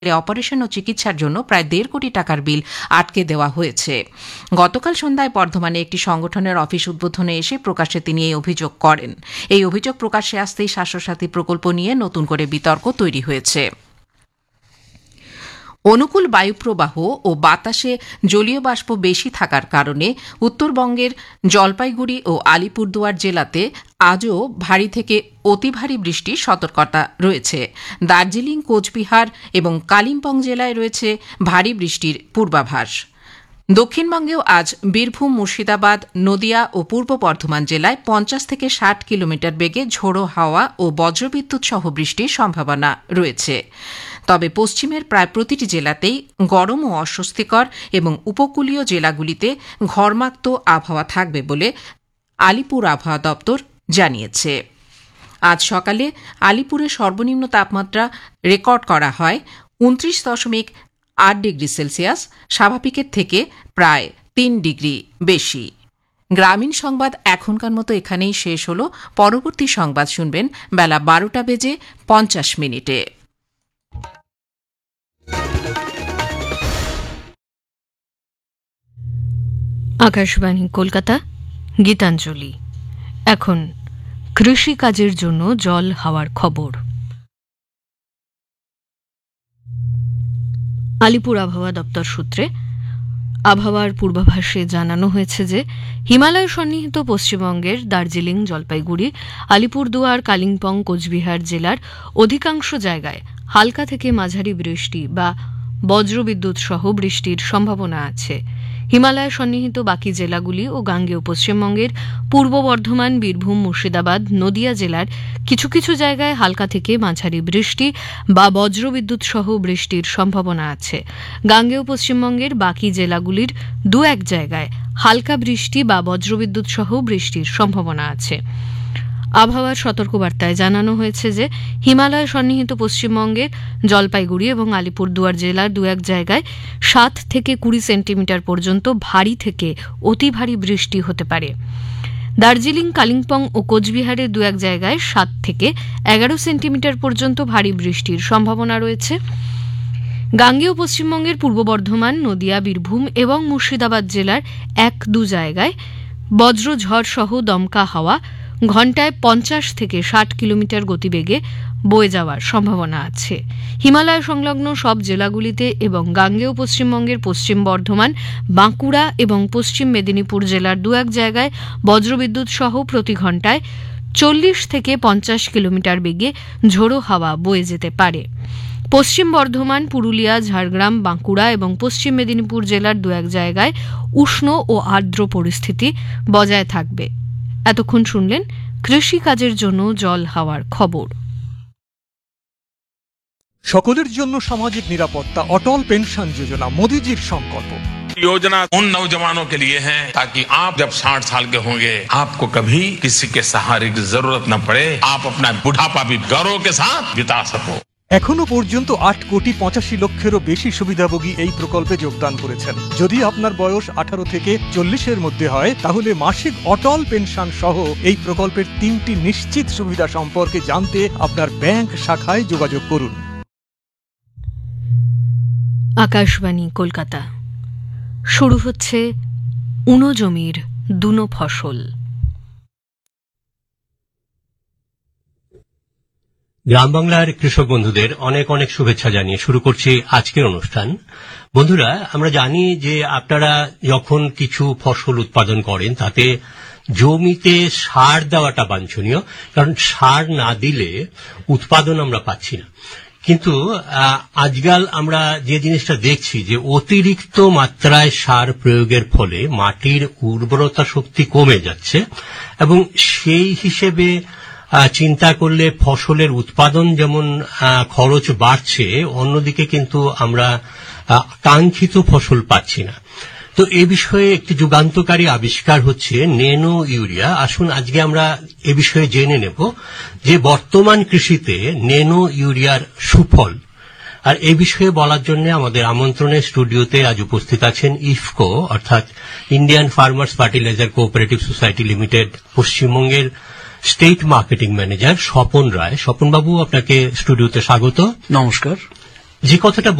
Operation ও চিকিৎসার জন্য প্রায় 1.5 কোটি টাকার বিল আটকে দেওয়া হয়েছে। গতকাল সন্ধ্যায় বর্ধমানে একটি সংগঠনের অফিস উদ্বোধনে এসে প্রকাশ্যে তিনি এই অভিযোগ করেন। এই অভিযোগ প্রকাশ্যে আসতেই স্বাস্থ্যসাথী প্রকল্প নিয়ে নতুন করে বিতর্ক তৈরি হয়েছে। অনুকূল বায়ুপ্রবাহ ও বাতাসে জলীয় বাষ্প বেশি থাকার কারণে উত্তরবঙ্গের জলপাইগুড়ি ও আলিপুরদুয়ার জেলাতে আজও ভারী থেকে অতি ভারী বৃষ্টির সতর্কতা রয়েছে। দার্জিলিং, কোচবিহার এবং কালিম্পং জেলায় রয়েছে ভারী বৃষ্টির পূর্বাভাস। দক্ষিণবঙ্গেও আজ বীরভূম, মুর্শিদাবাদ, নদিয়া ও পূর্ব বর্ধমান জেলায় 50 থেকে 60 কিলোমিটার বেগে ঝোড়ো হাওয়া ও বজ্রবিদ্যুৎ সহ বৃষ্টির সম্ভাবনা রয়েছে। তবে পশ্চিমের প্রায় প্রতিটি জেলাতেই গরম ও অস্বস্তিকর এবং উপকূলীয় জেলাগুলিতে ঘর্মাক্ত আবহাওয়া থাকবে বলে আলিপুর আবহাওয়া দপ্তর জানিয়েছে। আজ সকালে আলিপুরে সর্বনিম্ন তাপমাত্রা রেকর্ড করা হয় 29.8 ডিগ্রি সেলসিয়াস, স্বাভাবিকের থেকে প্রায় 3 ডিগ্রি বেশি। গ্রামীণ সংবাদ এখনকার মতো এখানেই শেষ হল। পরবর্তী সংবাদ শুনবেন বেলা 12:50 আকাশবাণী কলকাতা, গীতাঞ্জলি। এখন কৃষি কাজের জন্য জল হাওয়ার খবর। আলিপুর আবহাওয়া দপ্তর সূত্রে আবহাওয়ার পূর্বাভাসে জানানো হয়েছে যে হিমালয় সন্নিহিত পশ্চিমবঙ্গের দার্জিলিং, জলপাইগুড়ি, আলিপুরদুয়ার, কালিম্পং, কোচবিহার জেলার অধিকাংশ জায়গায় হালকা থেকে মাঝারি বৃষ্টি বা বজ্রবিদ্যুৎ সহ বৃষ্টির সম্ভাবনা আছে। হিমালয় সন্নিহিত বাকি জেলাগুলি ও গাঙ্গেয় পশ্চিমবঙ্গের পূর্ব বর্ধমান, বীরভূম, মুর্শিদাবাদ, নদিয়া জেলার কিছু কিছু জায়গায় হালকা থেকে মাঝারি বৃষ্টি বা বজ্রবিদ্যুৎ সহ বৃষ্টির সম্ভাবনা আছে। গাঙ্গেয় পশ্চিমবঙ্গের বাকি জেলাগুলির 2-1 জায়গায় হালকা বৃষ্টি বা বজ্রবিদ্যুৎ সহ বৃষ্টির সম্ভাবনা আছে। আবহাওয়ার সতর্কবার্তায় জানানো হয়েছে যে হিমালয় সন্নিহিত পশ্চিমবঙ্গের জলপাইগুড়ি এবং আলিপুরদুয়ার জেলার 2-1 জায়গায় 7 থেকে 20 সেন্টিমিটার পর্যন্ত ভারী থেকে অতি ভারী বৃষ্টি হতে পারে। দার্জিলিং, কালিম্পং ও কোচবিহারের 2-1 জায়গায় 7 থেকে 11 সেন্টিমিটার পর্যন্ত ভারী বৃষ্টির সম্ভাবনা রয়েছে। গাঙ্গেয় পশ্চিমবঙ্গের পূর্ব বর্ধমান, নদিয়া, বীরভূম এবং মুর্শিদাবাদ জেলার 1-2 জায়গায় বজ্রঝড় সহ দমকা হাওয়া ঘণ্টায় 50 থেকে 60 কিলোমিটার গতিবেগে বয়ে যাওয়ার সম্ভাবনা আছে। হিমালয় সংলগ্ন সব জেলাগুলিতে এবং গাঙ্গেয় পশ্চিমবঙ্গের পশ্চিম বর্ধমান, বাঁকুড়া এবং পশ্চিম মেদিনীপুর জেলার 2-1 জায়গায় বজ্রবিদ্যুৎ সহ প্রতি ঘণ্টায় 40 থেকে 50 কিলোমিটার বেগে ঝোড়ো হাওয়া বয়ে যেতে পারে। পশ্চিম বর্ধমান, পুরুলিয়া, ঝাড়গ্রাম, বাঁকুড়া এবং পশ্চিম মেদিনীপুর জেলার 2-1 জায়গায় উষ্ণ ও আর্দ্র পরিস্থিতি বজায় থাকবে। এতক্ষণ শুনলেন কৃষি কাজের জন্য জল হাওয়ার খবর। সকলের জন্য সামাজিক নিরাপত্তা, অটল পেনশন যোজনা मोदीजीর সংকল্প। योजना उन नौजवानों के लिए है ताकि आप जब 60 साल के होंगे आपको कभी किसी के सहारे की जरूरत न पड़े, आप अपना बुढ़ापा भी गौरव के साथ बिता सको। এখনো পর্যন্ত 8,85,00,000-এরও বেশি সুবিধাভোগী এই প্রকল্পে যোগদান করেছেন। যদি আপনার বয়স 18 থেকে 40-এর মধ্যে হয় তাহলে মাসিক অটল পেনশন সহ এই প্রকল্পের 3টি নিশ্চিত সুবিধা সম্পর্কে জানতে আপনার ব্যাংক শাখায় যোগাযোগ করুন। আকাশবাণী কলকাতা। শুরু হচ্ছে উনো জমির দুনো ফসল। গ্রাম বাংলার কৃষক বন্ধুদের অনেক অনেক শুভেচ্ছা জানিয়ে শুরু করছি আজকের অনুষ্ঠান। বন্ধুরা, আমরা জানি যে আপনারা যখন কিছু ফসল উৎপাদন করেন তাতে জমিতে সার দেওয়াটা বাঞ্ছনীয়, কারণ সার না দিলে উৎপাদন আমরা পাচ্ছি না। কিন্তু আজকাল আমরা যে জিনিসটা দেখছি যে অতিরিক্ত মাত্রায় সার প্রয়োগের ফলে মাটির উর্বরতা শক্তি কমে যাচ্ছে এবং সেই হিসেবে চিন্তা করলে ফসলের উৎপাদন যেমন খরচ বাড়ছে, অন্যদিকে কিন্তু আমরা কাঙ্ক্ষিত ফসল পাচ্ছি না। তো এ বিষয়ে একটি যুগান্তকারী আবিষ্কার হচ্ছে নেনো ইউরিয়া। আসুন আজকে আমরা এ বিষয়ে জেনে নেব যে বর্তমান কৃষিতে নেনো ইউরিয়ার সুফল। আর এই বিষয়ে বলার জন্য আমাদের আমন্ত্রণে স্টুডিওতে আজ উপস্থিত আছেন ইফকো অর্থাৎ Indian farmers fertiliser cooperative society limited পশ্চিমবঙ্গের স্টেট মার্কেটিং ম্যানেজার স্বপন রায়। স্বপন বাবু, আপনাকে স্টুডিওতে স্বাগত। নমস্কার। যে কথাটা